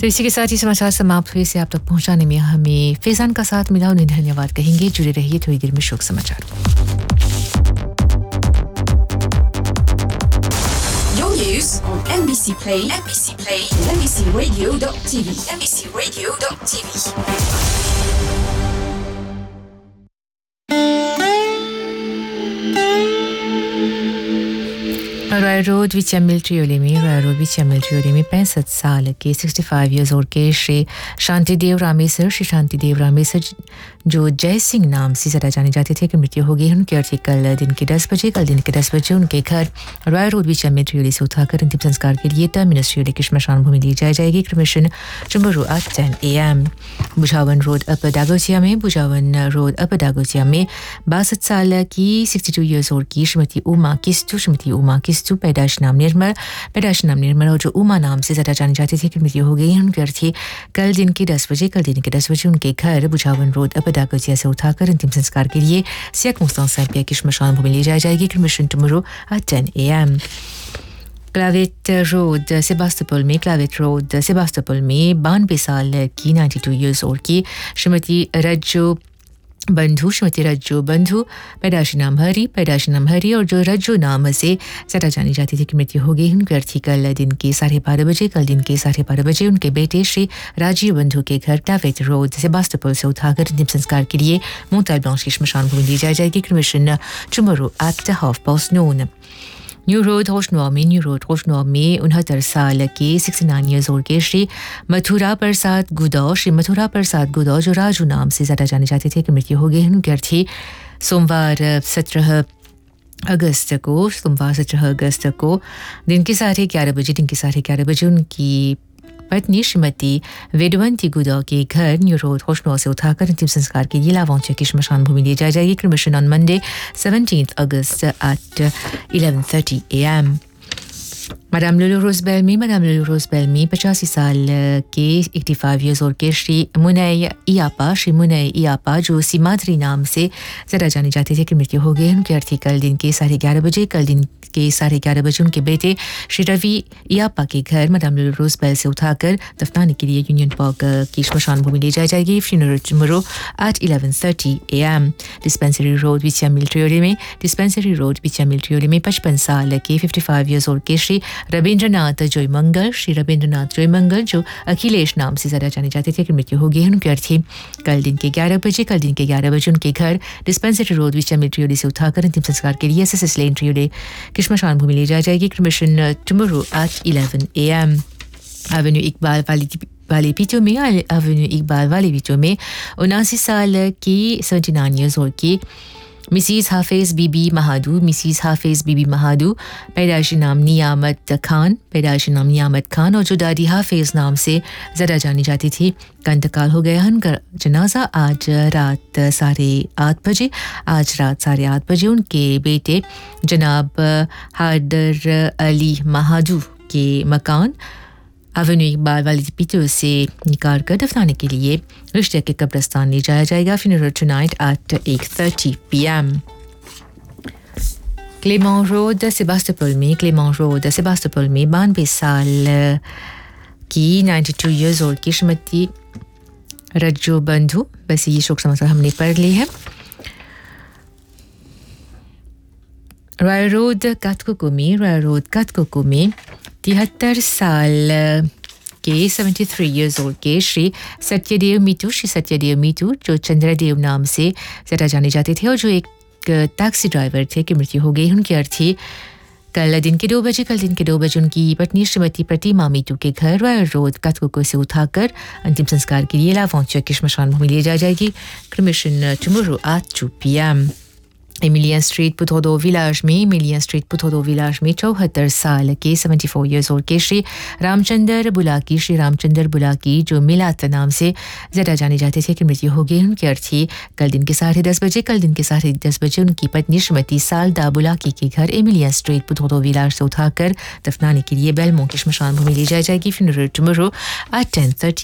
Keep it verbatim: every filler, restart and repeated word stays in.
तो इसी के साथ ही समाचार समाप्त हुए से आप तक पहुंचाने में हमें फैजान का साथ मिला, उन्हें धन्यवाद कहेंगे। जुड़े रहिए थोड़ी देर में शोक समाचार। Your news on N B C Play, N B C Play, N B C Radio dot T V, N B C Radio dot T V. Roy road which military ओली में रॉय रोड विच मिलिट्री ओली में पैंसठ साल के पैंसठ ईयर्स ओल्ड के श्री शांतिदेव रामेसर श्री शांतिदेव रामेसर जो जय सिंह नाम से ज़्यादा जाने जाते थे कि मृत्यु हो गई। उनके अर्थ कल दिन के दस बजे कल दिन के दस बजे उनके घर रॉय रोड विच मिलिट्री ओली से उठाकर अंतिम संस्कार के लिए टर्मिनस ओली की श्मशान भूमि ली जाई जाएगी। क्रमशन tomorrow at ten A M बुझावन road upper डागोसिया में बुझावन रोड अपर डागोसिया में बासठ साल की सिक्सटी टू ईयर्स ओल्ड की श्रीमती उमा किस्तु श्रीमती उमा किस्तु पैदाश नाम निर्मल पैदाश नाम निर्मल और जो उमा नाम से ज़्यादा जाने जाते थे कि मृत्यु हो गई। उनके अर्थी कल दिन के दस बजे कल दिन के दस बजे उनके घर बुझावन रोड अपर डागोसिया से उठाकर अंतिम संस्कार के लिए सियाक मुस्तान साहिब की श्मशान भूमि ली जाई जाएगी। क्रमशन tomorrow at ten A M क्लावेट road सेबास्टोपोल में क्लावेट रोड सेबास्टोपोल में बानवे साल की नाइन्टी टू ईयर्स ओल्ड की श्रीमती रज्जो बंधु श्रीमती रज्जो बंधु पैदाशी नाम हरी पैदाशी नाम हरी और जो रज्जो नाम से ज़्यादा जानी जाती थी कि मृत्यु हो गई। उनके अर्थी कल दिन के साढ़े बारह बजे कल दिन के साढ़े बारह बजे उनके बेटे श्री राजीव बंधु के घर क्लावेट रोड सेबास्टोपोल से उठाकर अंतिम संस्कार के लिए मोंताल ब्लांच की श्मशान भूमि ली जाई जाएगी। क्रमशन tomorrow at half past noon new road होशनुआ में न्यू रोड होशनुआ में उनहत्तर साल के सिक्सटी नाइन ईयर्स ओल्ड के श्री मथुरा प्रसाद गुदौ श्री मथुरा प्रसाद गुदौ जो राजू नाम से ज़्यादा जाने जाते थे कि मृत्यु हो गई। उनके अर्थी सोमवार सत्रह अगस्त को सोमवार सत्रह अगस्त को दिन के साढ़े ग्यारह बजे दिन के साढ़े ग्यारह बजे उनकी पत्नी श्रीमती वेदवंती गुदौ के घर न्यू रोड होशनुआ से उठाकर अंतिम संस्कार के लिए लावांचे की श्मशान भूमि ली जाई जाएगी। क्रमशन on Monday seventeenth August at eleven thirty A M madam Lulu रोजबेल में मैडम लुलू रोजबेल में पचासी साल के पचासी ईयर्स ओल्ड के श्री मुनय इयापा श्री मुनय इयापा जो सीमाद्री नाम से ज़्यादा जाने जाते थे कि मृत्यु हो गई। उनके अर्थी कल दिन के साढ़े ग्यारह बजे कल दिन के साढ़े ग्यारह बजे उनके बेटे श्री रवि इयापा के घर मैडम लुलू रोजबेल से उठाकर दफनाने के लिए यूनियन पार्क की श्मशान भूमि ली जाई जाएगी। Funeral tomorrow at eleven thirty A M dispensary road विचिया military ओली में डिस्पेंसरी रोड विचिया मिलिट्री ओली में पचपन साल के फिफ्टी फाइव ईयर्स ओल्ड के श्री रविंद्रनाथ जयमंगल श्री रविंद्रनाथ जयमंगल जो अखिलेश नाम से ज़्यादा जाने जाते थे कि मृत्यु हो गई। उनके अर्थी कल दिन के ग्यारह बजे कल दिन के ग्यारह बजे उनके घर डिस्पेंसरी रोड विचिया मिलिट्री ओली से उठाकर अंतिम संस्कार के लिए एस एस एस लेन ट्रियोले की श्मशान भूमि ली जाई जाएगी। क्रमशन tomorrow at eleven A M Avenue Iqbal वाली वाले पीटो में एवेन्यू इकबाल वाले पीटो में उनासी साल की सेवेंटी नाइन ईयर्स ओल्ड की मिसीज हाफिज बीबी महादू मिसीज हाफिज बीबी महादू पैदाशी नाम नियामत खान पैदाशी नाम नियामत खान और जो दादी हाफिज नाम से ज़्यादा जानी जाती थी का इंतकाल हो गया। उनका जनाजा आज रात साढ़े आठ बजे आज रात साढ़े आठ बजे उनके बेटे जनाब हैदर अली महादू के मकान एवेन्यू इकबाल वाली पीटो से निकाल कर दफनाने के लिए रिश्ते के कब्रिस्तान ले जाया जाएगा। Funeral tonight eight eight thirty P M क्लेमॉन road सेबास्टोपोल में क्लेमॉन रोड सेबास्टोपोल में बानवे साल की नाइन्टी टू ईयर्स ओल्ड की श्रीमती रज्जो बंधु। वैसे ये शोक समाचार हमने पढ़ ली है। रॉय रोड कातकोको में रॉय रोड कातकोको में तिहत्तर साल के सेवेंटी थ्री ईयर्स ओल्ड के श्री सत्यदेव मीतू श्री सत्यदेव मीतू जो चंद्रदेव नाम से ज़्यादा जाने जाते थे और जो एक टैक्सी ड्राइवर थे कि मृत्यु हो गई। उनके अर्थी कल दिन के दो बजे कल दिन के दो बजे उनकी पत्नी श्रीमती प्रतिमा मीतू के घर रॉयल रोड कातकोको से उठाकर अंतिम संस्कार के लिए लावांचे की श्मशान भूमि ली जाई जाएगी। क्रमशन tomorrow at to P M एमिलियन street पुथोदो villas में एमिलियन स्ट्रीट पुथोदो विलाज में चौहत्तर साल के सेवेंटी फोर ईयर्स ओल्ड के श्री रामचंद्र बुलाकी श्री रामचंद्र बुलाकी जो मिलात नाम से ज़्यादा जाने जाते थे कि मृत्यु हो गई। उनके अर्थी कल दिन के साढ़े दस बजे कल दिन के साढ़े दस बजे उनकी पत्नी श्रीमती सालदा बुलाकी के घर एमिलियन स्ट्रीट पुथोदो विलाज से उठाकर दफनाने के लिए बेलमो की श्मशान भूमि ली जाई जाएगी। Funeral tomorrow at ten thirty